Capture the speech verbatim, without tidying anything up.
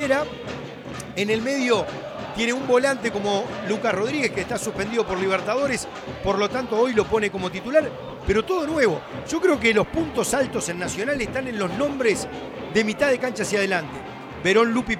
cualquiera. En el medio tiene un volante como Lucas Rodríguez, que está suspendido por Libertadores, por lo tanto hoy lo pone como titular, pero todo nuevo. Yo creo que los puntos altos en Nacional están en los nombres de mitad de cancha hacia adelante. Verón, Lupi